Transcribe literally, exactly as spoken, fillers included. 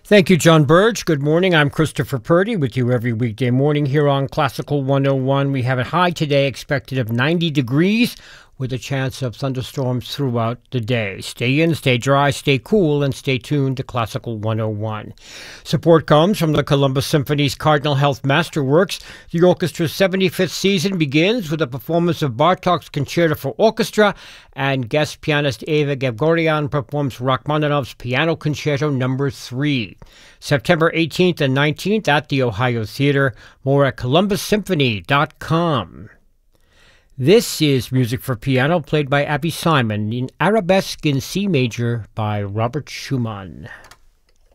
Thank you, John Burge. Good morning. I'm Christopher Purdy with you every weekday morning here on Classical one oh one. We have a high today expected of ninety degrees with a chance of thunderstorms throughout the day. Stay in, stay dry, stay cool, and stay tuned to Classical one oh one. Support comes from the Columbus Symphony's Cardinal Health Masterworks. The orchestra's seventy-fifth season begins with a performance of Bartok's Concerto for Orchestra, and guest pianist Eva Gevgorian performs Rachmaninoff's Piano Concerto Number three. September eighteenth and nineteenth at the Ohio Theater. More at columbus symphony dot com. This is music for piano played by Abby Simon in Arabesque in C major by Robert Schumann.